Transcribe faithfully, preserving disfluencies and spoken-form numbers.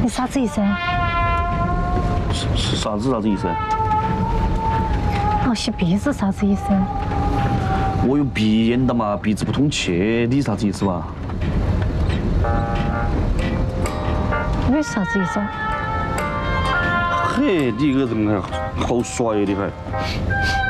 你啥子意思？ 是是啥子啥子意思？ 哦，吸鼻子啥子意思？ 我有鼻炎的嘛，鼻子不通气，你啥子意思嘛？ 你啥子意思？ 嘿，你这个人还好耍呀，你还。